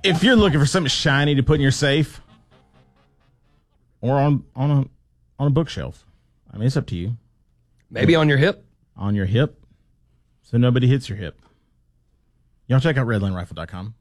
if you're looking for something shiny to put in your safe or on a bookshelf, I mean, it's up to you. Maybe on your hip. On your hip, so nobody hits your hip. Y'all check out redlinerifle.com.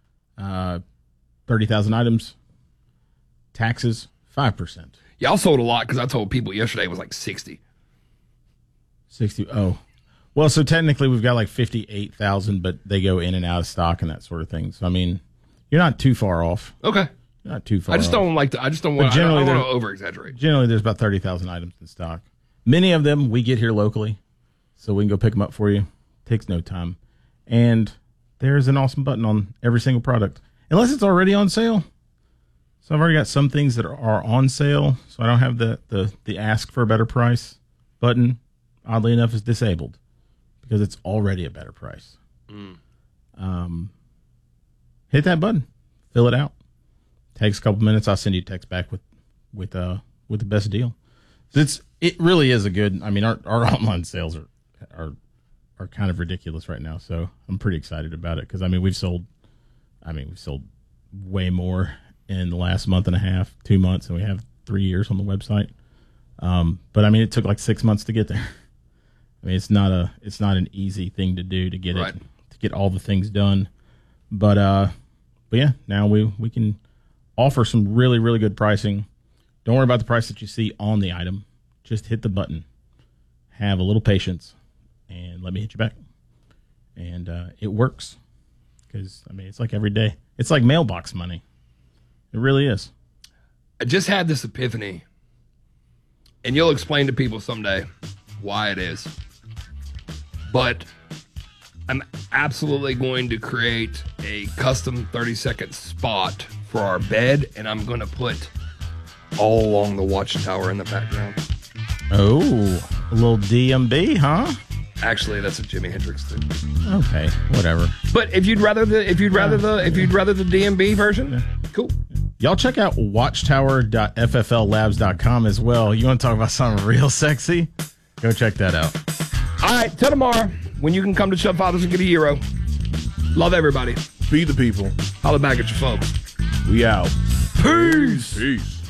30,000 items, taxes 5%. Y'all sold a lot because I told people yesterday it was like 60. 60. Oh, well, so technically we've got like 58,000, but they go in and out of stock and that sort of thing. So I mean, you're not too far off. Okay. You're not too far. I just don't want to over exaggerate. Generally, there's about 30,000 items in stock. Many of them we get here locally, so we can go pick them up for you. Takes no time, and there's an awesome button on every single product, unless it's already on sale. So I've already got some things that are on sale, so I don't have the ask for a better price button. Oddly enough, is disabled because it's already a better price. Hit that button, fill it out. Takes a couple minutes. I'll send you a text back with the best deal. It really is a good. I mean, our online sales are kind of ridiculous right now. So I'm pretty excited about it because I mean we've sold way more in the last month and a half, 2 months, and we have 3 years on the website. But I mean, it took like 6 months to get there. I mean, it's not an easy thing to do to get right. to get all the things done. But yeah, now we can offer some really, really good pricing. Don't worry about the price that you see on the item. Just hit the button. Have a little patience, and let me hit you back. And it works because I mean, it's like every day. It's like mailbox money. It really is. I just had this epiphany, and you'll explain to people someday why it is. But I'm absolutely going to create a custom 30-second spot for our bed, and I'm going to put all along the watchtower in the background. Oh, a little DMB, huh? Actually, that's what Jimi Hendrix did. Okay, whatever. But if you'd rather the DMB version, cool. Y'all check out watchtower.ffllabs.com as well. You want to talk about something real sexy? Go check that out. All right, till tomorrow when you can come to Chub Fathers and get a euro. Love everybody. Feed the people. Holla back at your folks. We out. Peace. Peace.